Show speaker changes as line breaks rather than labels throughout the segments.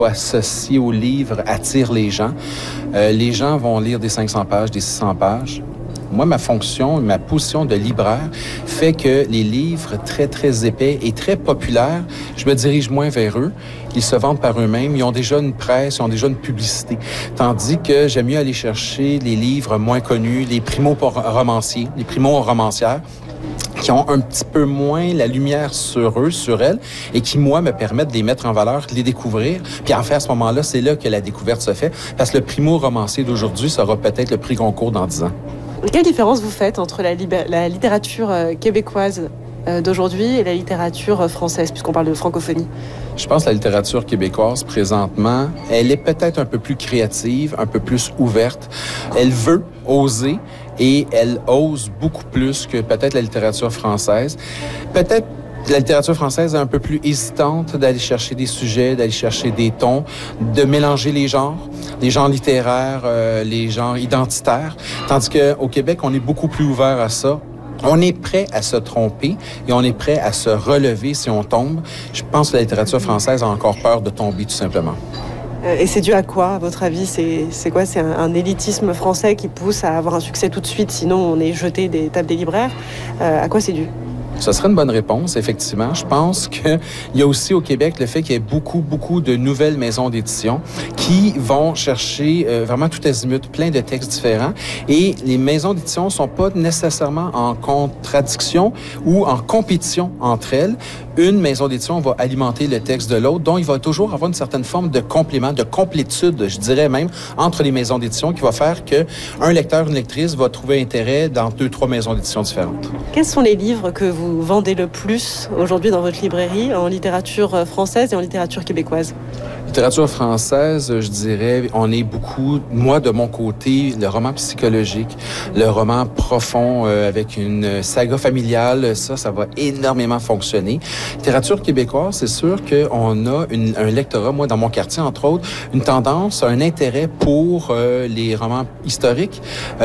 Associé au livre attire les gens. Les gens vont lire des 500 pages, des 600 pages. Moi, ma fonction, ma position de libraire fait que les livres très, très épais et très populaires, je me dirige moins vers eux. Ils se vendent par eux-mêmes. Ils ont déjà une presse, ils ont déjà une publicité. Tandis que j'aime mieux aller chercher les livres moins connus, les primo-romanciers, les primo-romancières, qui ont un petit peu moins la lumière sur eux, sur elles, et qui, moi, me permettent de les mettre en valeur, de les découvrir. Puis en fait, à ce moment-là, c'est là que la découverte se fait, parce que le primo-romancier d'aujourd'hui sera peut-être le prix Goncourt dans 10 ans.
Quelle différence vous faites entre la littérature québécoise d'aujourd'hui et la littérature française, puisqu'on parle de francophonie?
Je pense que la littérature québécoise, présentement, elle est peut-être un peu plus créative, un peu plus ouverte. Elle veut oser et elle ose beaucoup plus que peut-être la littérature française. Peut-être la littérature française est un peu plus hésitante d'aller chercher des sujets, d'aller chercher des tons, de mélanger les genres littéraires, les genres identitaires. Tandis qu'au Québec, on est beaucoup plus ouvert à ça. On est prêt à se tromper et on est prêt à se relever si on tombe. Je pense que la littérature française a encore peur de tomber, tout simplement.
Et c'est dû à quoi, à votre avis? C'est quoi? C'est un élitisme français qui pousse à avoir un succès tout de suite, sinon on est jeté des tables des libraires. À quoi c'est dû?
Ce serait une bonne réponse, effectivement. Je pense qu'il y a aussi au Québec le fait qu'il y ait beaucoup de nouvelles maisons d'édition qui vont chercher vraiment tout azimut, plein de textes différents. Et les maisons d'édition sont pas nécessairement en contradiction ou en compétition entre elles. Une maison d'édition va alimenter le texte de l'autre, donc il va toujours avoir une certaine forme de complément, de complétude, je dirais même, entre les maisons d'édition qui va faire qu'un lecteur, une lectrice va trouver intérêt dans 2-3 maisons d'édition différentes.
Quels sont les livres que vous vendez le plus aujourd'hui dans votre librairie en littérature française et en littérature québécoise?
Littérature française, je dirais, on est beaucoup, moi de mon côté, le roman psychologique, le roman profond avec une saga familiale, ça va énormément fonctionner. Littérature québécoise, c'est sûr qu'on a un lectorat, moi dans mon quartier entre autres, une tendance, un intérêt pour les romans historiques,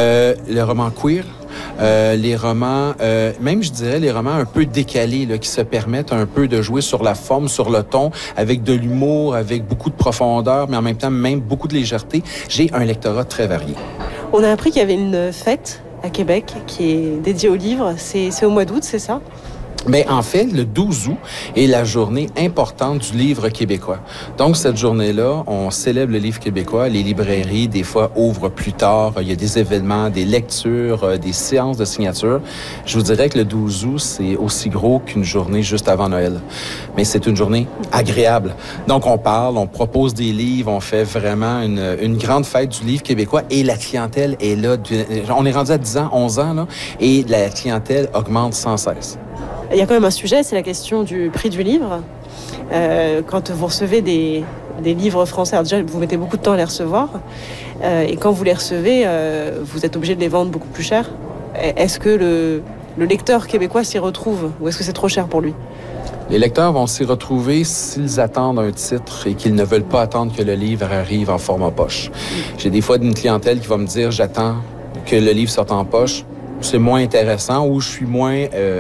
le roman queer, les romans, même je dirais les romans un peu décalés, là, qui se permettent un peu de jouer sur la forme, sur le ton, avec de l'humour, avec beaucoup de profondeur, mais en même temps même beaucoup de légèreté. J'ai un lectorat très varié.
On a appris qu'il y avait une fête à Québec qui est dédiée aux livres. C'est au mois d'août, c'est ça?
Mais en fait, le 12 août est la journée importante du livre québécois. Donc, cette journée-là, on célèbre le livre québécois. Les librairies, des fois, ouvrent plus tard. Il y a des événements, des lectures, des séances de signature. Je vous dirais que le 12 août, c'est aussi gros qu'une journée juste avant Noël. Mais c'est une journée agréable. Donc, on parle, on propose des livres, on fait vraiment une grande fête du livre québécois et la clientèle est là. On est rendu à 10 ans, 11 ans, là, et la clientèle augmente sans cesse.
Il y a quand même un sujet, c'est la question du prix du livre. Quand vous recevez des livres français, alors déjà vous mettez beaucoup de temps à les recevoir, et quand vous les recevez, vous êtes obligé de les vendre beaucoup plus cher. Est-ce que le lecteur québécois s'y retrouve ou est-ce que c'est trop cher pour lui?
Les lecteurs vont s'y retrouver s'ils attendent un titre et qu'ils ne veulent pas attendre que le livre arrive en format poche. J'ai des fois une clientèle qui va me dire « j'attends que le livre sorte en poche ». C'est moins intéressant ou c'est moins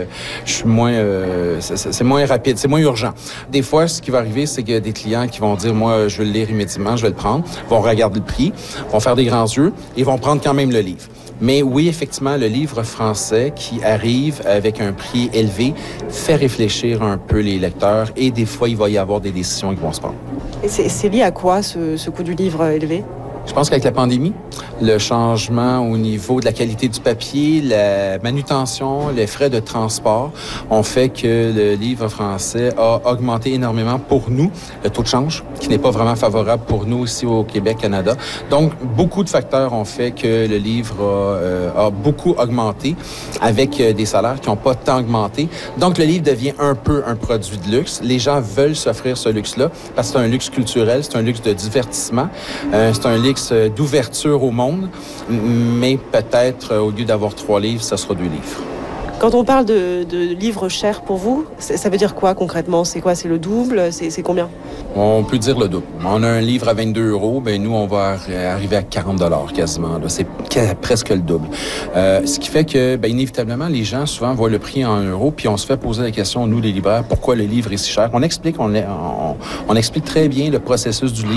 rapide, c'est moins urgent. Des fois, ce qui va arriver, c'est qu'il y a des clients qui vont dire, moi, je vais le lire immédiatement, je vais le prendre, vont regarder le prix, vont faire des grands yeux et vont prendre quand même le livre. Mais oui, effectivement, le livre français qui arrive avec un prix élevé fait réfléchir un peu les lecteurs et des fois, il va y avoir des décisions qui vont se prendre.
Et c'est lié à quoi, ce coût du livre élevé?
Je pense qu'avec la pandémie, le changement au niveau de la qualité du papier, la manutention, les frais de transport ont fait que le livre français a augmenté énormément pour nous. Le taux de change, qui n'est pas vraiment favorable pour nous ici au Québec, Canada. Donc, beaucoup de facteurs ont fait que le livre a beaucoup augmenté avec des salaires qui n'ont pas tant augmenté. Donc, le livre devient un peu un produit de luxe. Les gens veulent s'offrir ce luxe-là parce que c'est un luxe culturel, c'est un luxe de divertissement, c'est un luxe d'ouverture au monde, mais peut-être, au lieu d'avoir 3 livres, ça sera 2 livres.
Quand on parle de livres chers pour vous, ça veut dire quoi concrètement? C'est quoi? C'est le double? C'est combien?
On peut dire le double. On a un livre à 22 €, ben nous, on va arriver à 40 $ quasiment. Là. C'est presque le double. Ce qui fait que, ben, inévitablement, les gens souvent voient le prix en euros, puis on se fait poser la question, nous, les libraires, pourquoi le livre est si cher? On explique très bien le processus du livre.